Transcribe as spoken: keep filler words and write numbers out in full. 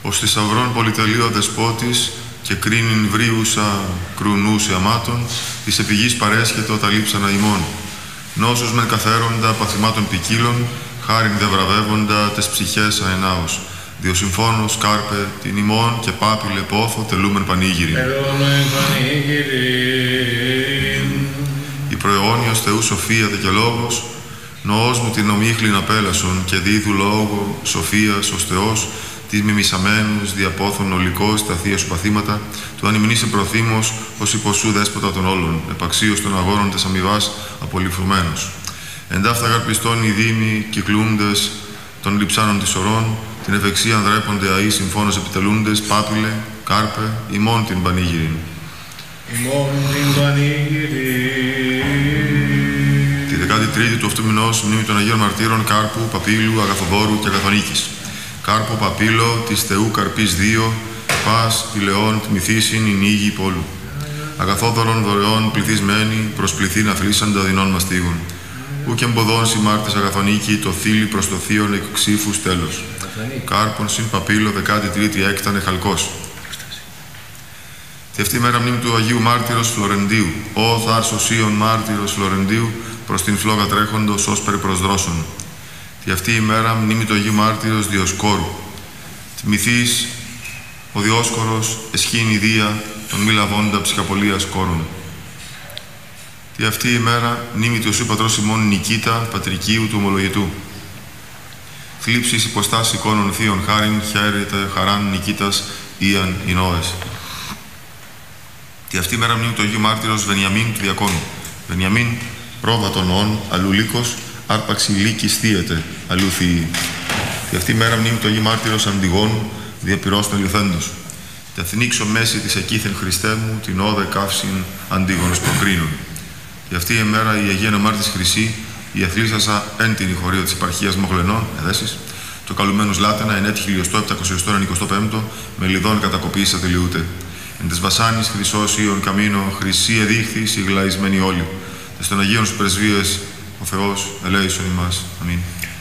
ως θησαυρών πολυτελείο δεσπότης και κρίνην βρίουσα κρουνούς αμάτων, της επιγής παρέσχετο τα λείψανα ημών. Νόσους μεν καθέροντα παθημάτων ποικίλων, χάριν δε βραβεύοντα τες ψυχές αενάως. Διοσυμφώνος κάρπε την ημών και πάπηλε πόθο τελούμεν πανήγυριν. Η προαιώνιος Θεού σοφία δε και λόγος, νοός μου την ομίχλην απέλασον και δίδου λόγο σοφίας ως Θεός, τις μιμισαμένους διαπόθων ολικός τα θεία σου παθήματα, του αν ημνήσε προθήμος ως υποσού δέσποτα των όλων, επαξίως των αγώνων τες αμοιβάς απολυφουμένος. Εντάφτα γαρπιστών οι δήμοι κυκλούντες των λειψάνων της ορών, την ευεξία ανδρέπονται αεί συμφώνως επιτελούντες, πάπηλε, κάρπε, ημών την πανήγυριν. Ημών την πανήγυριν. Τη δεκάτη τρίτη του αυτού μηνός μνήμη των Αγίων Μαρτύρων Κάρπου, Παπύλου, Αγαθοδόρου και Αγαθονίκης. Κάρπο Παπύλο, της Θεού Καρπής δύο, πας πηλεών τμηθήσιν η νύγη πόλου. Αγαθόδωρον δωρεών πληθυσμένοι, προς πληθύν αθλήσαντα δεινών μαστίγων. Ούκ εμποδών συμμάρτης Αγαθονίκη, το θύλι προς το θείον εκ ξύφους τέλος. Κάρπον συν Παπύλο, δεκάτη τρίτη έκτανε χαλκός. Τη αυτή μέρα μνήμη του Αγίου Μάρτυρος Φλωρεντίου, ο θάρσος Ιων Μάρτυρος Φλωρεντίου, προς την φλόγα τρέχοντος ως περιπροσδρόσων. Τη αυτή η μέρα μνήμη του Αγίου Μάρτυρος Διοσκόρου. Τιμηθείς ο Διόσκορος εσχήν ιδία των μη λαβώντα ψυχαπολίας κόρων. Τη αυτή η μέρα μνήμη του Ιησού Πατρός ημών Νικήτα, πατρικίου του ομολογητού. Θλίψης υποστάς εικόνων θείων χάριν, χαίρεται χαράν Νικήτας Ιαν Ινώες. Τη αυτή η μέρα μνήμη του Αγίου Μάρτυρος Βενιαμίν του Διακόνου. Βενιαμίν, πρόβα των όν, αλλού λύκος, άρπαξη λύκης θύεται, αλλού θύη. Τη αυτή η μέρα μνήμη του Αγίου Μάρτυρος Αντιγόνου, διαπυρός των λιωθέντος. Τη αθνίξω μέση της εκείθεν Χριστέ μου, την όδε καύσιν Αντίγονος προκρίνων. Τη αυτή η μέρα η Αγία Νομάρτης Χρυσή, η αθλήσασα εν την ηχορείο της επαρχίας Μογλενών, εδέσεις, το καλουμένους Λάτενα, εν έτη χιλιοστό επτακοσιοστό ενικοστό πέμπτο, με λιδών κατακοπής ατελειούται. Εν τες βασάνης χρυσός Ιων καμίνο, χρυσή εδείχθη, σιγλαϊσμένη όλοι. Τες των Αγίων σου πρεσβείες, ο Θεός ελέησον ημάς. Αμήν.